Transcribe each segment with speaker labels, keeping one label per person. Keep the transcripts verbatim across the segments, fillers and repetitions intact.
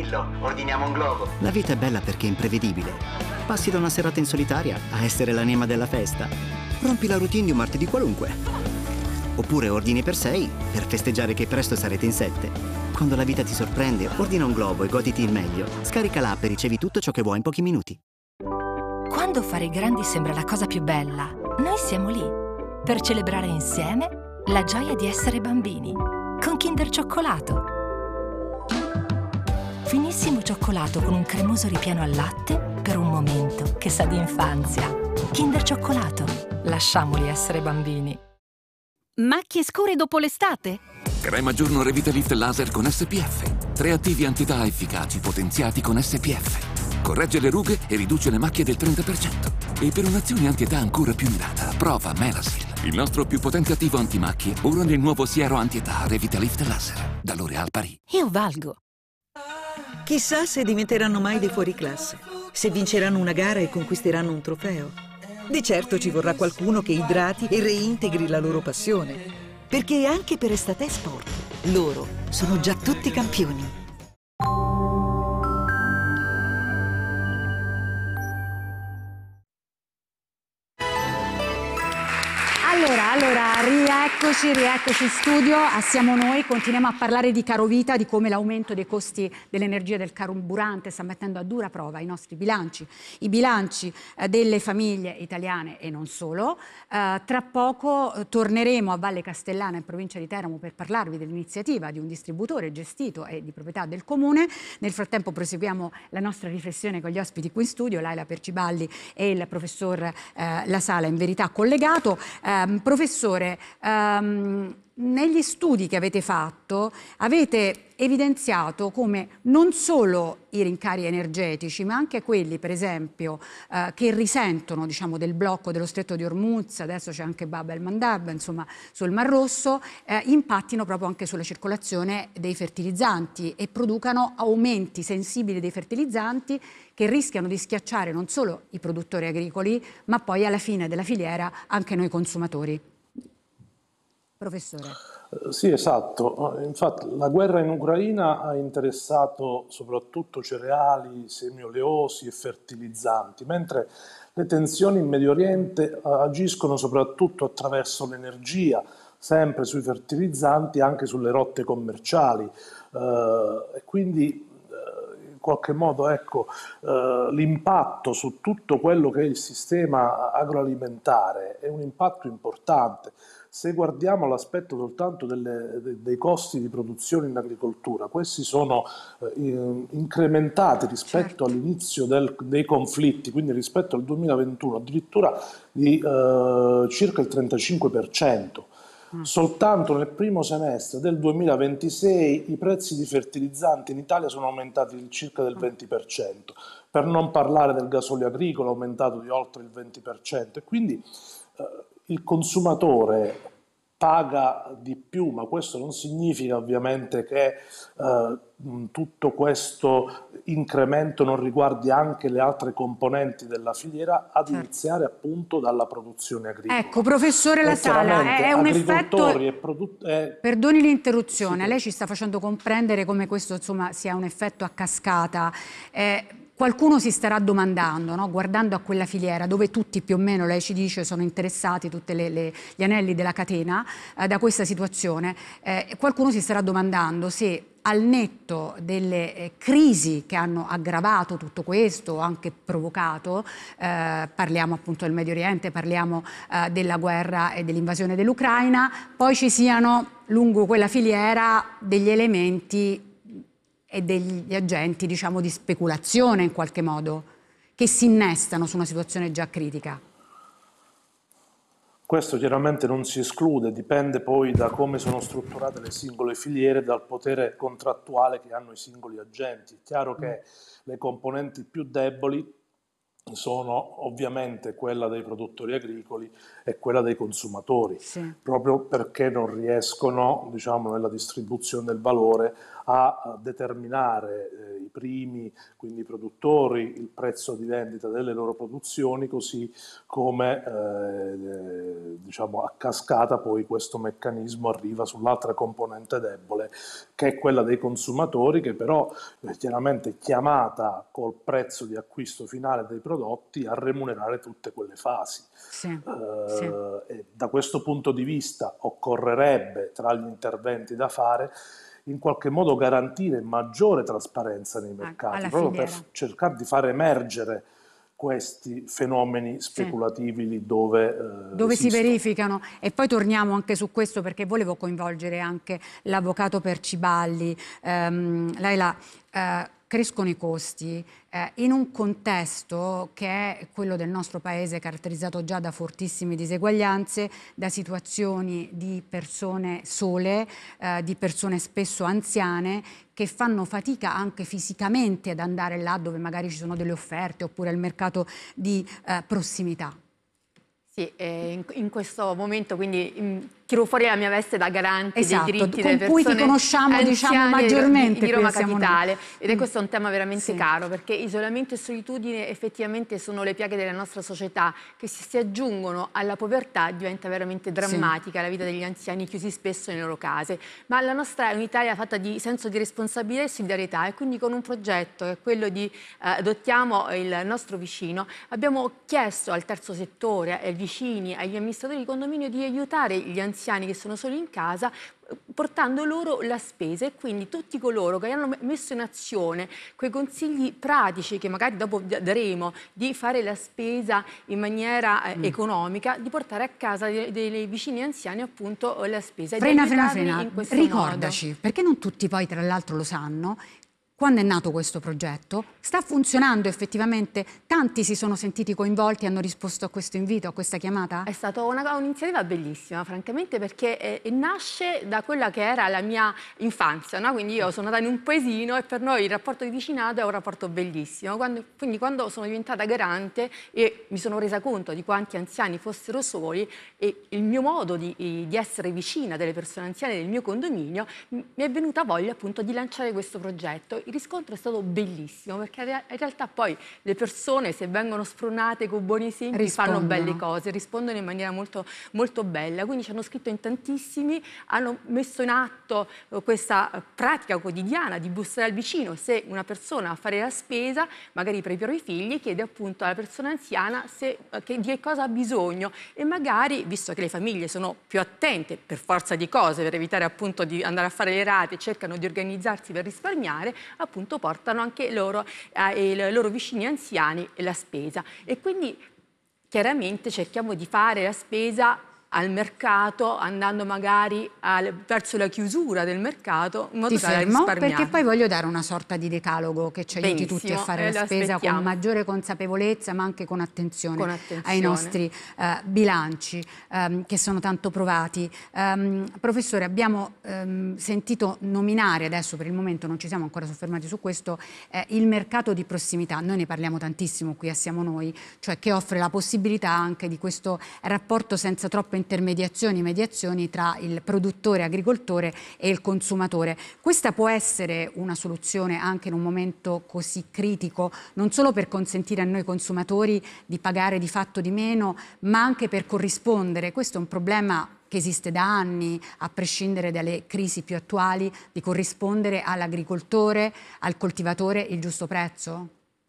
Speaker 1: tranquillo, ordiniamo un globo.
Speaker 2: La vita è bella perché è imprevedibile. Passi da una serata in solitaria a essere l'anima della festa. Rompi la routine di un martedì qualunque. Oppure ordini per sei per festeggiare che presto sarete in sette. Quando la vita ti sorprende, ordina un globo e goditi il meglio. Scarica l'app e ricevi tutto ciò che vuoi in pochi minuti.
Speaker 3: Quando fare i grandi sembra la cosa più bella, noi siamo lì per celebrare insieme la gioia di essere bambini con Kinder Cioccolato. Finissimo cioccolato con un cremoso ripieno al latte per un momento che sa di infanzia. Kinder Cioccolato, lasciamoli essere bambini.
Speaker 4: Macchie scure dopo l'estate?
Speaker 5: Crema giorno Revitalift Laser con S P F. Tre attivi antità efficaci potenziati con S P F. Corregge le rughe e riduce le macchie del trenta per cento. E per un'azione anti-età ancora più mirata, prova Melasil, il nostro più potente attivo antimacchie, ora nel nuovo siero anti-età Revitalift Laser, da L'Oréal Paris.
Speaker 4: Io valgo.
Speaker 6: Chissà se diventeranno mai dei fuoriclasse, se vinceranno una gara e conquisteranno un trofeo. Di certo ci vorrà qualcuno che idrati e reintegri la loro passione, perché anche per Estate Sport loro sono già tutti campioni.
Speaker 7: Allora, allora, rieccoci, rieccoci in studio, siamo noi, continuiamo a parlare di carovita, di come l'aumento dei costi dell'energia e del carburante sta mettendo a dura prova i nostri bilanci, i bilanci eh, delle famiglie italiane e non solo. Eh, tra poco eh, torneremo a Valle Castellana in provincia di Teramo per parlarvi dell'iniziativa di un distributore gestito e di proprietà del comune. Nel frattempo proseguiamo la nostra riflessione con gli ospiti qui in studio, Laila Perciballi e il professor eh, La Sala, in verità collegato. Eh, Professore, um, negli studi che avete fatto avete evidenziato come non solo i rincari energetici, ma anche quelli, per esempio, eh, che risentono, diciamo, del blocco dello Stretto di Hormuz, adesso c'è anche Bab el-Mandab, insomma, sul Mar Rosso, eh, impattino proprio anche sulla circolazione dei fertilizzanti e producano aumenti sensibili dei fertilizzanti che rischiano di schiacciare non solo i produttori agricoli, ma poi alla fine della filiera anche noi consumatori. Professore.
Speaker 8: Sì, esatto. Infatti la guerra in Ucraina ha interessato soprattutto cereali, semi oleosi e fertilizzanti, mentre le tensioni in Medio Oriente agiscono soprattutto attraverso l'energia, sempre sui fertilizzanti, anche sulle rotte commerciali. Eh, e quindi in qualche modo, ecco, eh, l'impatto su tutto quello che è il sistema agroalimentare è un impatto importante. Se guardiamo l'aspetto soltanto delle, de, dei costi di produzione in agricoltura, questi sono eh, in, incrementati rispetto certo. all'inizio dei conflitti, quindi rispetto al duemilaventuno, addirittura di eh, circa il trentacinque per cento. Mm. Soltanto nel primo semestre del duemilaventisei i prezzi di fertilizzanti in Italia sono aumentati di circa del venti per cento, per non parlare del gasolio agricolo aumentato di oltre il venti per cento, e quindi eh, il consumatore paga di più, ma questo non significa ovviamente che eh, tutto questo incremento non riguardi anche le altre componenti della filiera, ad certo. iniziare appunto dalla produzione agricola.
Speaker 7: Ecco, professore La Sala, è, è un effetto...
Speaker 8: E produ- è...
Speaker 7: Perdoni l'interruzione,
Speaker 8: sì.
Speaker 7: Lei ci sta facendo comprendere come questo, insomma, sia un effetto a cascata. Eh, Qualcuno si starà domandando, no? Guardando a quella filiera dove tutti più o meno, lei ci dice, sono interessati, tutti gli anelli della catena, eh, da questa situazione, eh, qualcuno si starà domandando se al netto delle eh, crisi che hanno aggravato tutto questo, anche provocato, eh, parliamo appunto del Medio Oriente, parliamo eh, della guerra e dell'invasione dell'Ucraina, poi ci siano lungo quella filiera degli elementi e degli agenti, diciamo, di speculazione in qualche modo, che si innestano su una situazione già critica.
Speaker 8: Questo chiaramente non si esclude, dipende poi da come sono strutturate le singole filiere, dal potere contrattuale che hanno i singoli agenti. È chiaro che le componenti più deboli sono ovviamente quella dei produttori agricoli e quella dei consumatori, sì. proprio perché non riescono, diciamo, nella distribuzione del valore a determinare eh, i primi, quindi i produttori, il prezzo di vendita delle loro produzioni, così come eh, diciamo a cascata poi questo meccanismo arriva sull'altra componente debole, che è quella dei consumatori, che però è chiaramente chiamata col prezzo di acquisto finale dei prodotti a remunerare tutte quelle fasi.
Speaker 7: Sì,
Speaker 8: eh,
Speaker 7: sì.
Speaker 8: E da questo punto di vista occorrerebbe, tra gli interventi da fare, in qualche modo garantire maggiore trasparenza nei mercati,
Speaker 7: alla
Speaker 8: proprio
Speaker 7: filiera.
Speaker 8: per cercare di far emergere questi fenomeni speculativi lì dove, eh,
Speaker 7: dove si
Speaker 8: esistono.
Speaker 7: verificano. E poi torniamo anche su questo, perché volevo coinvolgere anche l'avvocato Perciballi. Ehm, Laila, eh, crescono i costi eh, in un contesto che è quello del nostro paese, caratterizzato già da fortissime diseguaglianze, da situazioni di persone sole, eh, di persone spesso anziane, che fanno fatica anche fisicamente ad andare là dove magari ci sono delle offerte, oppure al mercato di eh, prossimità.
Speaker 1: Sì, eh, in, in questo momento quindi in, tiro fuori la mia veste da garante
Speaker 7: esatto,
Speaker 1: dei diritti
Speaker 7: con
Speaker 1: delle
Speaker 7: cui
Speaker 1: persone
Speaker 7: ti conosciamo, diciamo, maggiormente
Speaker 1: di, di Roma
Speaker 7: qui
Speaker 1: Capitale, ed è questo un tema veramente
Speaker 7: sì.
Speaker 1: caro, perché isolamento e solitudine effettivamente sono le piaghe della nostra società che si, si aggiungono alla povertà, diventa veramente drammatica sì. la vita degli anziani chiusi spesso nelle loro case, ma la nostra è un'Italia fatta di senso di responsabilità e solidarietà, e quindi con un progetto che è quello di eh, adottiamo il nostro vicino, abbiamo chiesto al terzo settore, ai vicini, agli amministratori di condominio di aiutare gli anziani che sono soli in casa, portando loro la spesa, e quindi tutti coloro che hanno messo in azione quei consigli pratici che magari dopo daremo, di fare la spesa in maniera eh, mm. economica, di portare a casa dei, dei vicini anziani appunto la spesa.
Speaker 7: Frena, frena, frena, ricordaci, modo. Perché non tutti poi tra l'altro lo sanno. Quando è nato questo progetto? Sta funzionando effettivamente? Tanti si sono sentiti coinvolti, hanno risposto a questo invito, a questa chiamata?
Speaker 1: È stata un'iniziativa bellissima, francamente, perché eh, nasce da quella che era la mia infanzia, no? Quindi io sono nata in un paesino e per noi il rapporto di vicinato è un rapporto bellissimo. Quando, quindi quando sono diventata garante e mi sono resa conto di quanti anziani fossero soli, e il mio modo di, di essere vicina delle persone anziane del mio condominio, mi è venuta voglia appunto di lanciare questo progetto. Il riscontro è stato bellissimo, perché in realtà poi le persone, se vengono spronate con buoni esempi, rispondono. Fanno belle cose, rispondono in maniera molto, molto bella. Quindi ci hanno scritto in tantissimi, hanno messo in atto questa pratica quotidiana di bussare al vicino. Se una persona va a fare la spesa, magari per i propri figli, chiede appunto alla persona anziana se, che, di che cosa ha bisogno, e magari, visto che le famiglie sono più attente per forza di cose, per evitare appunto di andare a fare le rate, cercano di organizzarsi per risparmiare, appunto portano anche loro, eh, i loro vicini anziani la spesa. E quindi chiaramente cerchiamo di fare la spesa al mercato, andando magari al, verso la chiusura del mercato, in modo
Speaker 7: Ti
Speaker 1: tale da
Speaker 7: fermo,
Speaker 1: risparmiare.
Speaker 7: perché poi voglio dare una sorta di decalogo che ci aiuti
Speaker 1: Benissimo,
Speaker 7: tutti a fare
Speaker 1: eh,
Speaker 7: la spesa con maggiore consapevolezza, ma anche con attenzione,
Speaker 1: con attenzione.
Speaker 7: ai nostri eh, bilanci ehm, che sono tanto provati. Um, professore, abbiamo um, sentito nominare, adesso per il momento non ci siamo ancora soffermati su questo, eh, il mercato di prossimità. Noi ne parliamo tantissimo qui a Siamo Noi, cioè che offre la possibilità anche di questo rapporto senza troppe intermediazioni, mediazioni tra il produttore, agricoltore e il consumatore. Questa può essere una soluzione anche in un momento così critico, non solo per consentire a noi consumatori di pagare di fatto di meno, ma anche per corrispondere. Questo è un problema che esiste da anni, a prescindere dalle crisi più attuali, di corrispondere all'agricoltore, al coltivatore il giusto prezzo?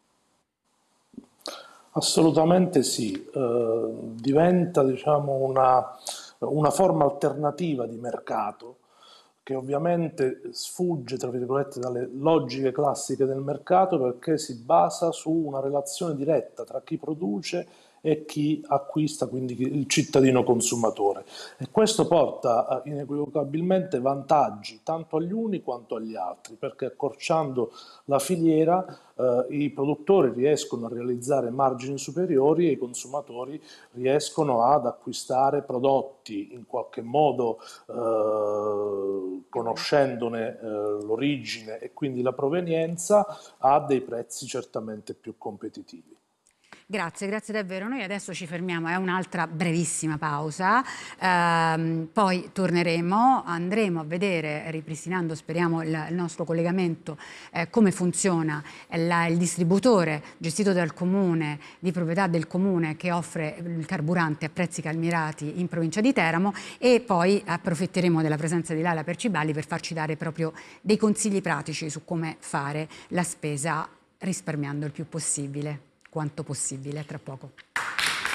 Speaker 8: Assolutamente sì, eh, diventa diciamo, una, una forma alternativa di mercato che ovviamente sfugge tra virgolette dalle logiche classiche del mercato, perché si basa su una relazione diretta tra chi produce e chi acquista, quindi il cittadino consumatore, e questo porta inequivocabilmente vantaggi tanto agli uni quanto agli altri, perché accorciando la filiera eh, i produttori riescono a realizzare margini superiori e i consumatori riescono ad acquistare prodotti in qualche modo eh, conoscendone eh, l'origine e quindi la provenienza a dei prezzi certamente più competitivi.
Speaker 7: Grazie, grazie davvero. Noi adesso ci fermiamo, è un'altra brevissima pausa, ehm, poi torneremo, andremo a vedere, ripristinando speriamo il, il nostro collegamento, eh, come funziona la, il distributore gestito dal comune, di proprietà del comune, che offre il carburante a prezzi calmierati in provincia di Teramo, e poi approfitteremo della presenza di Laila Perciballi per farci dare proprio dei consigli pratici su come fare la spesa risparmiando il più possibile, quanto possibile. Tra poco.